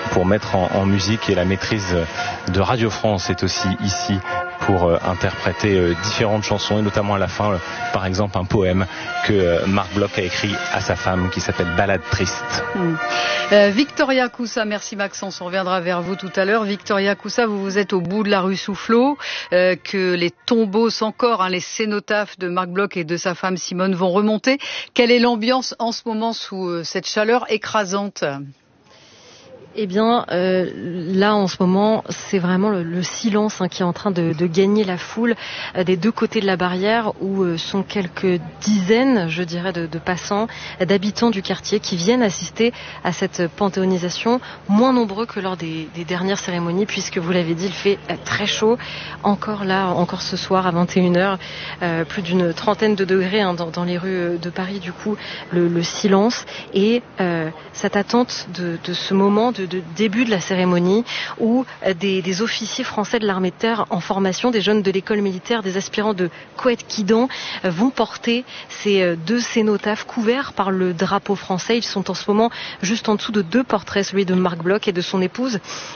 pour mettre en musique, et la maîtrise de Radio France est aussi ici pour interpréter différentes chansons, et notamment à la fin, par exemple, un poème que Marc Bloch a écrit à sa femme qui s'appelle Ballade triste. Victoria Coussa, merci Maxence, on reviendra vers vous tout à l'heure. Victoria Coussa, vous êtes au bout de la rue Soufflot, que les tombeaux sans corps, les cénotaphes de Marc Bloch et de sa femme Simone vont remonter. Quelle est l'ambiance en ce moment sous cette chaleur écrasante ? Eh bien, là, en ce moment, c'est vraiment le silence qui est en train de gagner la foule des deux côtés de la barrière, où sont quelques dizaines, je dirais, de passants, d'habitants du quartier qui viennent assister à cette panthéonisation, moins nombreux que lors des dernières cérémonies, puisque, vous l'avez dit, il fait très chaud. Encore ce soir, à 21h, plus d'une trentaine de degrés dans les rues de Paris, du coup, le silence et cette attente de ce moment de début de la cérémonie où des officiers français de l'armée de terre en formation, des jeunes de l'école militaire, des aspirants de Coët-Quidan vont porter ces deux cénotaphes couverts par le drapeau français. Ils sont en ce moment juste en dessous de deux portraits, celui de Marc Bloch et de son épouse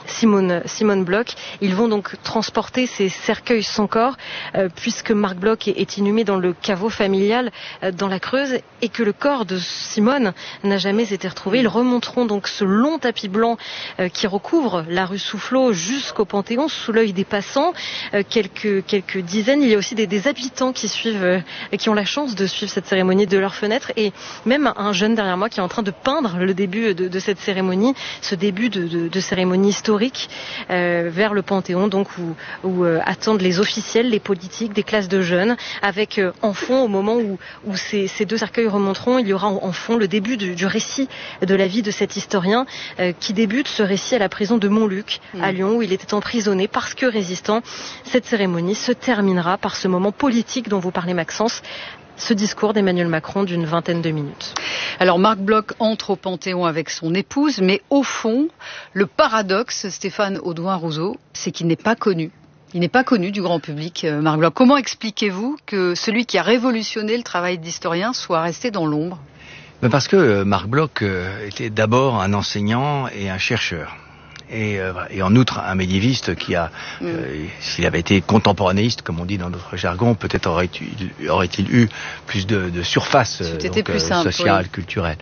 Simone Bloch. Ils vont donc transporter ces cercueils sans corps puisque Marc Bloch est inhumé dans le caveau familial dans la Creuse et que le corps de Simone n'a jamais été retrouvé. Ils remonteront donc ce long tapis blanc qui recouvre la rue Soufflot jusqu'au Panthéon sous l'œil des passants, quelques dizaines. Il y a aussi des habitants qui ont la chance de suivre cette cérémonie de leur fenêtre, et même un jeune derrière moi qui est en train de peindre le début de cette cérémonie, ce début de cérémonie historique vers le Panthéon, donc où attendent les officiels, les politiques, des classes de jeunes, avec en fond, au moment où ces deux cercueils remonteront, il y aura en fond le début du récit de la vie de cet historien qui débute ce récit à la prison de Montluc à Lyon, où il était emprisonné parce que résistant. Cette cérémonie se terminera par ce moment politique dont vous parlez, Maxence, ce discours d'Emmanuel Macron d'une vingtaine de minutes. Alors Marc Bloch entre au Panthéon avec son épouse, mais au fond, le paradoxe, Stéphane Audouin-Rousseau, c'est qu'il n'est pas connu. Il n'est pas connu du grand public, Marc Bloch. Comment expliquez-vous que celui qui a révolutionné le travail d'historien soit resté dans l'ombre ? Parce que Marc Bloch était d'abord un enseignant et un chercheur. Et en outre un médiéviste qui a, s'il avait été contemporanéiste, comme on dit dans notre jargon, peut-être aurait-il eu plus de surface plus simple, sociale, culturelle.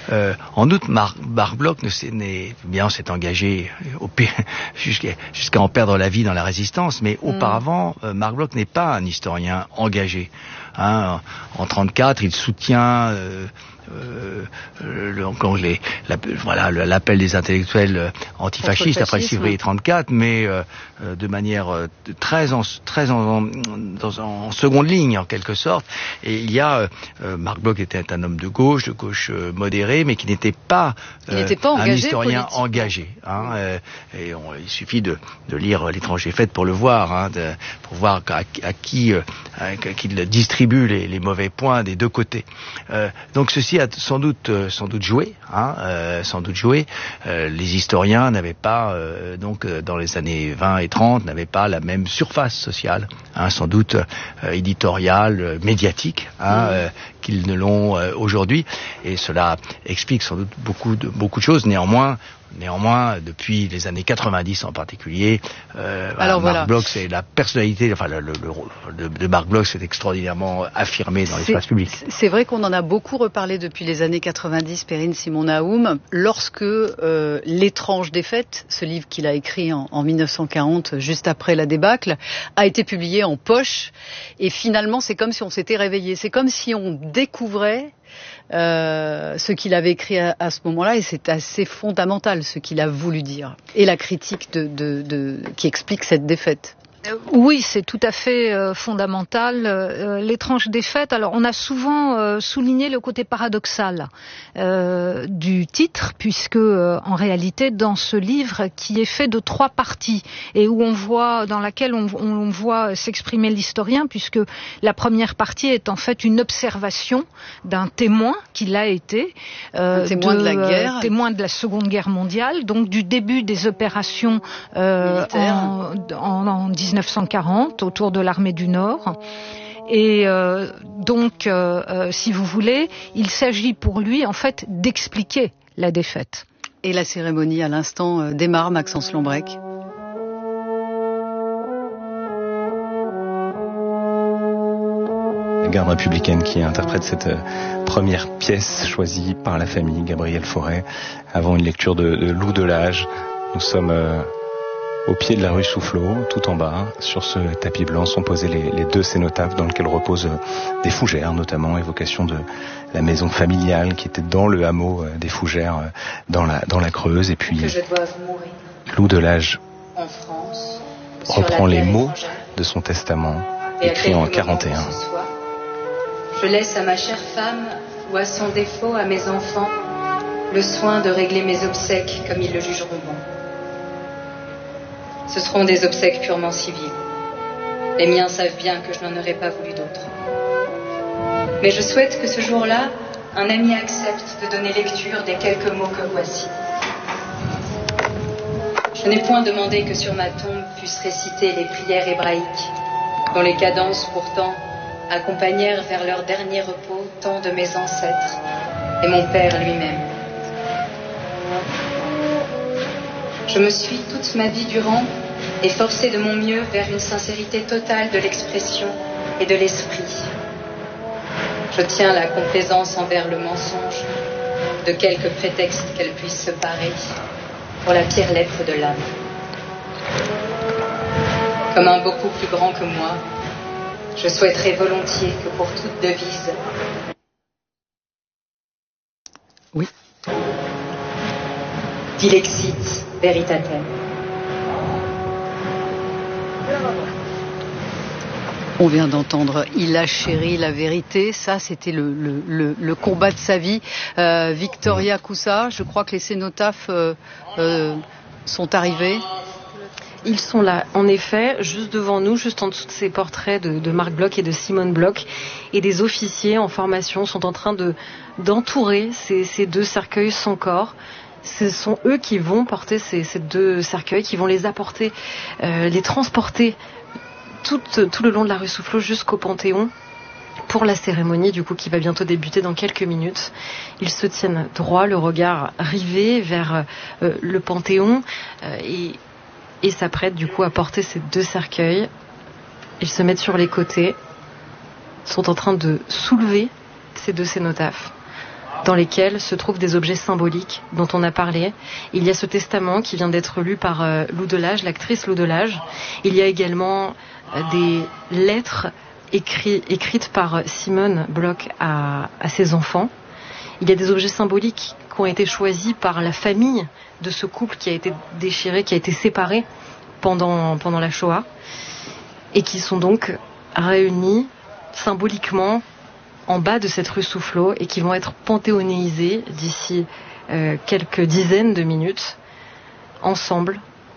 En outre, Marc Bloch s'est engagé jusqu'à en perdre la vie dans la résistance, mais auparavant, Marc Bloch n'est pas un historien engagé. En 1934, il soutient l'appel des intellectuels antifascistes après 6 février 1934, mais de manière très en seconde ligne en quelque sorte. Et il y a Marc Bloch était un homme de gauche modéré, mais qui n'était pas un historien engagé. Il suffit de lire L'étranger fête pour le voir, pour voir à qui il distribue les mauvais points des deux côtés. Donc ceci a sans doute joué. Les historiens n'avaient pas, dans les années 20 et 30, n'avaient pas la même surface sociale, sans doute éditoriale, médiatique, qu'ils ne l'ont aujourd'hui. Et cela explique sans doute beaucoup de choses. Néanmoins, depuis les années 90 en particulier, Marc Bloch, c'est la personnalité, de Marc Bloch s'est extraordinairement affirmé dans l'espace public. C'est vrai qu'on en a beaucoup reparlé depuis les années 90, Perrine Simon-Naoum, lorsque L'étrange défaite, ce livre qu'il a écrit en 1940, juste après la débâcle, a été publié en poche, et finalement c'est comme si on s'était réveillé, c'est comme si on découvrait ce qu'il avait écrit à ce moment-là, et c'est assez fondamental ce qu'il a voulu dire, et la critique qui explique cette défaite. Oui, c'est tout à fait fondamental. L'étrange défaite. Alors, on a souvent souligné le côté paradoxal du titre, puisque en réalité, dans ce livre qui est fait de 3 parties et où dans laquelle on voit s'exprimer l'historien, puisque la première partie est en fait une observation d'un témoin qui l'a été, témoin de la guerre, témoin de la Seconde Guerre mondiale, donc du début des opérations en 1940 autour de l'armée du Nord. Et si vous voulez, il s'agit pour lui en fait d'expliquer la défaite. Et la cérémonie à l'instant démarre, Maxence Lombrec. La garde républicaine qui interprète cette première pièce choisie par la famille, Gabriel Fauré, avant une lecture de Loup de l'Âge. Nous sommes au pied de la rue Soufflot, tout en bas. Sur ce tapis blanc sont posés les deux cénotaphes dans lesquels reposent des fougères, notamment évocation de la maison familiale qui était dans le hameau des Fougères, dans la Creuse. Et puis que je doive mourir Loup de l'Âge en France, reprend les mots de son testament, écrit en 41. Je laisse à ma chère femme, ou à son défaut à mes enfants, le soin de régler mes obsèques comme ils le jugeront bon. Ce seront des obsèques purement civiles. Les miens savent bien que je n'en aurais pas voulu d'autres. Mais je souhaite que ce jour-là, un ami accepte de donner lecture des quelques mots que voici. Je n'ai point demandé que sur ma tombe fussent récitées les prières hébraïques, dont les cadences pourtant accompagnèrent vers leur dernier repos tant de mes ancêtres et mon père lui-même. Je me suis toute ma vie durant efforcée de mon mieux vers une sincérité totale de l'expression et de l'esprit. Je tiens la complaisance envers le mensonge, de quelque prétexte qu'elle puisse se parer, pour la pire lettre de l'âme. Comme un beaucoup plus grand que moi, je souhaiterais volontiers que pour toute devise... Oui. Dilexit veritatem. On vient d'entendre « Il a chéri la vérité ». Ça, c'était le combat de sa vie. Victoria Coussa, je crois que les cénotaphes sont arrivés. Ils sont là, en effet, juste devant nous, juste en dessous de ces portraits de Marc Bloch et de Simone Bloch. Et des officiers en formation sont en train d'entourer ces deux cercueils sans corps. Ce sont eux qui vont porter ces deux cercueils, qui vont les apporter, les transporter tout le long de la rue Soufflot jusqu'au Panthéon pour la cérémonie du coup qui va bientôt débuter dans quelques minutes. Ils se tiennent droit, le regard rivé vers le Panthéon et s'apprêtent du coup à porter ces deux cercueils. Ils se mettent sur les côtés, sont en train de soulever ces deux cénotaphes dans lesquels se trouvent des objets symboliques dont on a parlé. Il y a ce testament qui vient d'être lu par Lou Delage, l'actrice Lou Delage. Il y a également des lettres écrites par Simone Bloch à ses enfants. Il y a des objets symboliques qui ont été choisis par la famille de ce couple qui a été déchiré, qui a été séparé pendant la Shoah, et qui sont donc réunis symboliquement en bas de cette rue Soufflot et qui vont être panthéonéisés d'ici quelques dizaines de minutes, ensemble,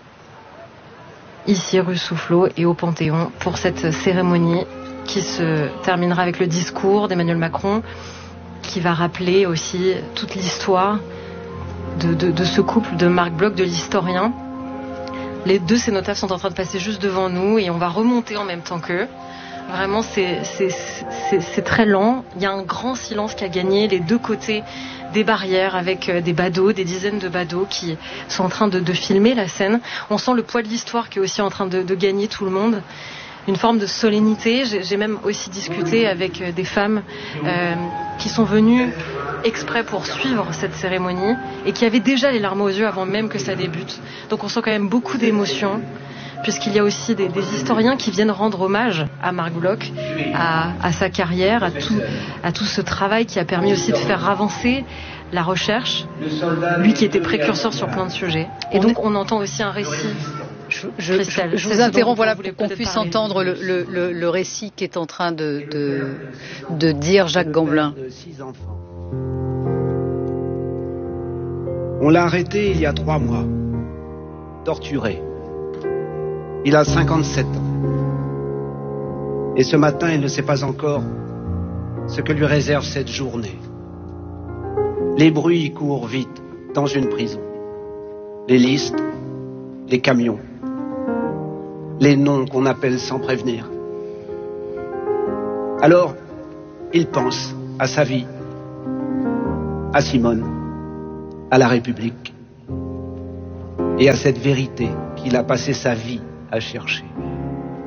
ici rue Soufflot et au Panthéon, pour cette cérémonie qui se terminera avec le discours d'Emmanuel Macron, qui va rappeler aussi toute l'histoire de ce couple, de Marc Bloch, de l'historien. Les deux cénotaphes sont en train de passer juste devant nous et on va remonter en même temps qu'eux. Vraiment, c'est très lent. Il y a un grand silence qui a gagné les deux côtés des barrières avec des badauds, des dizaines de badauds qui sont en train de filmer la scène. On sent le poids de l'histoire qui est aussi en train de gagner tout le monde. Une forme de solennité. J'ai même aussi discuté avec des femmes qui sont venues exprès pour suivre cette cérémonie et qui avaient déjà les larmes aux yeux avant même que ça débute. Donc on sent quand même beaucoup d'émotions, puisqu'il y a aussi des historiens qui viennent rendre hommage à Marc Bloch, à sa carrière, à tout ce travail qui a permis aussi de faire avancer la recherche, lui qui était précurseur sur plein de sujets. Et donc on entend aussi un récit. Je vous interromps pour qu'on puisse entendre le récit qu'est en train de dire Jacques Gamblin. On l'a arrêté il y a 3 mois, torturé. Il a 57 ans. Et ce matin, il ne sait pas encore ce que lui réserve cette journée. Les bruits courent vite dans une prison. Les listes, les camions, les noms qu'on appelle sans prévenir. Alors, il pense à sa vie, à Simone, à la République. et à cette vérité qu'il a passé sa vie à chercher.